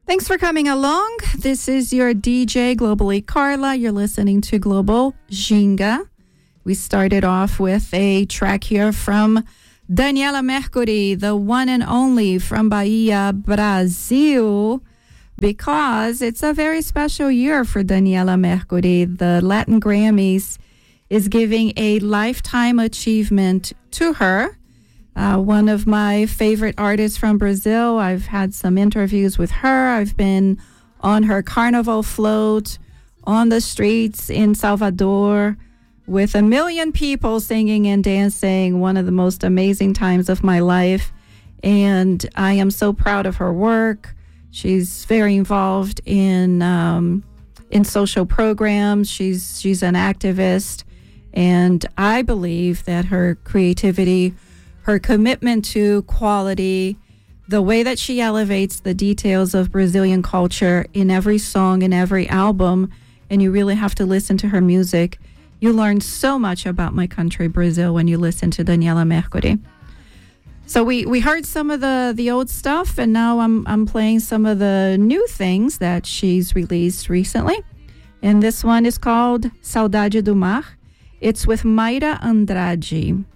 Thanks for coming along. This is your DJ, Globally Carla. You're listening to Global Ginga. We started off with a track here from Daniela Mercury, the one and only from Bahia, Brazil, because it's a very special year for Daniela Mercury. The Latin Grammys is giving a lifetime achievement to her. One of my favorite artists from Brazil. I've had some interviews with her. I've been on her carnival float on the streets in Salvador with 1 million people singing and dancing. One of the most amazing times of my life. And I am so proud of her work. She's very involved in social programs. She's an activist. And I believe that her creativity, her commitment to quality, the way that she elevates the details of Brazilian culture in every song, in every album, and you really have to listen to her music. You learn so much about my country, Brazil, when you listen to Daniela Mercury. So we heard some of the old stuff, and now I'm playing some of the new things that she's released recently. And this one is called Saudade do Mar. It's with Mayra Andrade.